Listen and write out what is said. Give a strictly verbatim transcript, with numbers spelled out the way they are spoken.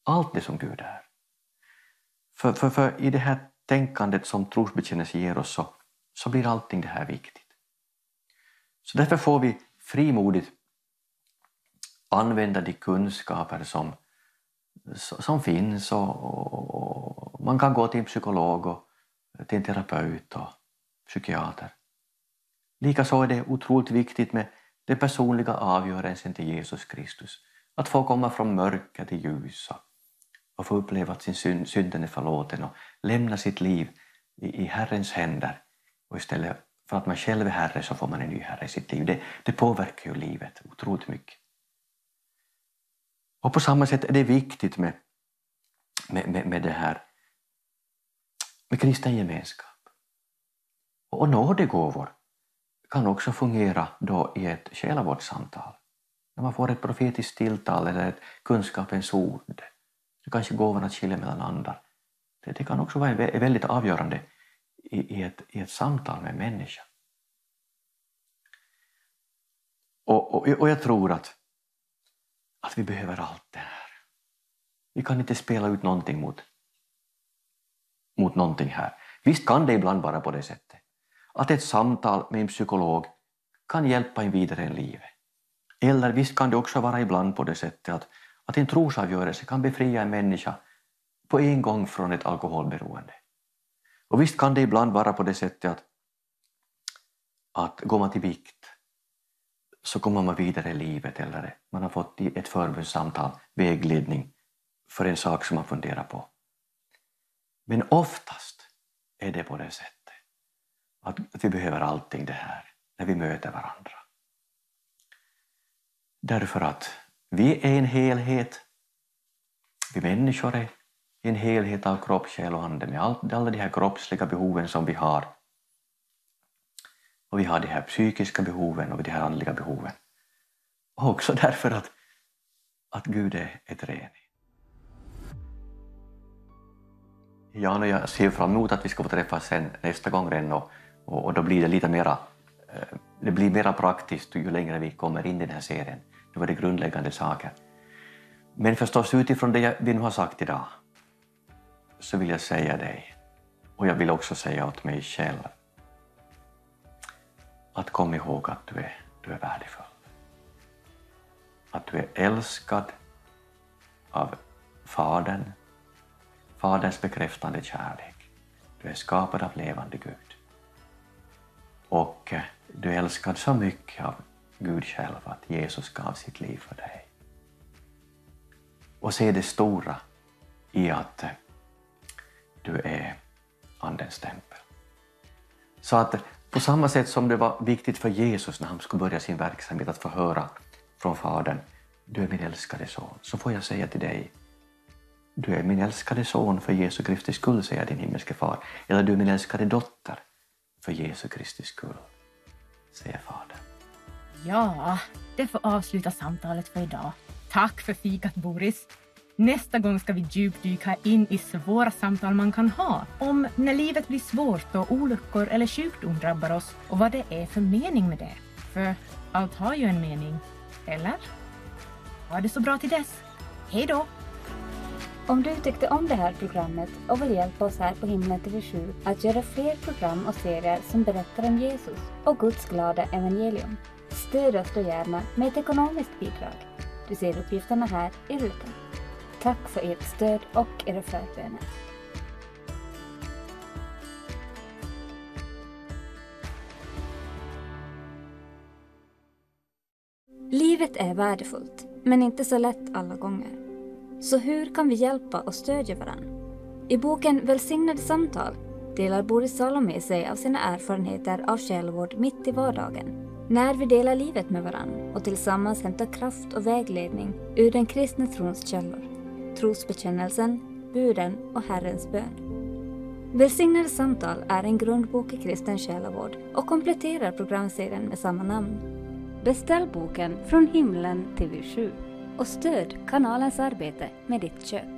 Allt det som Gud är. För, för, för i det här tänkandet som trosbekännelse ger oss så, så blir allting det här viktigt. Så därför får vi frimodigt använda de kunskaper som, som finns och, och, och man kan gå till en psykolog och till en terapeut och psykiater. Likaså är det otroligt viktigt med det personliga avgörelsen till Jesus Kristus. Att få komma från mörker till ljus och, och få uppleva att sin synd, synden är förlåten och lämna sitt liv i, i Herrens händer. Och istället för att man själv är herre så får man en ny herre i sitt liv. Det, det påverkar ju livet otroligt mycket. Och på samma sätt är det viktigt med, med, med, med det här med kristen gemenskap. Och nådegåvor kan också fungera då i ett själavårdssamtal. När man får ett profetiskt tilltal eller ett kunskapens ord. Så kanske gåvan att skilja mellan andra. Det, det kan också vara väldigt avgörande i, i, ett, i ett samtal med en människa. Och, och, och jag tror att, att vi behöver allt det här. Vi kan inte spela ut någonting mot, mot någonting här. Visst kan det ibland vara på det sättet. Att ett samtal med en psykolog kan hjälpa en vidare i livet. Eller visst kan det också vara ibland på det sättet att, att en trosavgörelse kan befria en människa på en gång från ett alkoholberoende. Och visst kan det ibland vara på det sättet att, att går man till vikt så kommer man vidare i livet eller man har fått ett förbundssamtal, vägledning för en sak som man funderar på. Men oftast är det på det sättet att vi behöver allting det här när vi möter varandra. Därför att vi är en helhet. Vi människor är en helhet av kropp, själ och ande med all, alla de här kroppsliga behoven som vi har. Och vi har de här psykiska behoven och de här andliga behoven. Och också därför att, att Gud är ett treenig. Jan och jag ser fram emot att vi ska få träffas sen nästa gång redan och, och, och då blir det lite mera, det blir mera praktiskt ju längre vi kommer in i den här serien. Det var det grundläggande saker. Men förstås utifrån det vi nu har sagt idag så vill jag säga dig och jag vill också säga åt mig själv att kom ihåg att du är, du är värdefull. Att du är älskad av Fadern, Faderns bekräftande kärlek. Du är skapad av levande Gud. Och du är älskad så mycket av Gud själv att Jesus gav sitt liv för dig. Och se det stora i att du är Andens tempel. Så att på samma sätt som det var viktigt för Jesus när han skulle börja sin verksamhet att få höra från Fadern, du är min älskade son, så får jag säga till dig, du är min älskade son för Jesu Kristi skull, säger din himmelske far. Eller du är min älskade dotter för Jesu Kristi skull, säger Fadern. Ja, det får avsluta samtalet för idag. Tack för fikat, Boris. Nästa gång ska vi djupdyka in i svåra samtal man kan ha om när livet blir svårt och olyckor eller sjukdom drabbar oss och vad det är för mening med det. För allt har ju en mening, eller? Ha det så bra till dess. Hej då! Om du tyckte om det här programmet och vill hjälpa oss här på Himlen T V sju att göra fler program och serier som berättar om Jesus och Guds glada evangelium, stöd oss då gärna med ett ekonomiskt bidrag. Du ser uppgifterna här i rutan. Tack för ert stöd och era förböner. Livet är värdefullt, men inte så lätt alla gånger. Så hur kan vi hjälpa och stödja varandra? I boken Välsignade samtal delar Boris Salo med sig av sina erfarenheter av självvård mitt i vardagen. När vi delar livet med varandra och tillsammans hämtar kraft och vägledning ur den kristna trons källor. Trosbekännelsen, buden och Herrens bön. Välsignade samtal är en grundbok i kristen själavård och kompletterar programserien med samma namn. Beställ boken från Himlen T V sju och stöd kanalens arbete med ditt köp.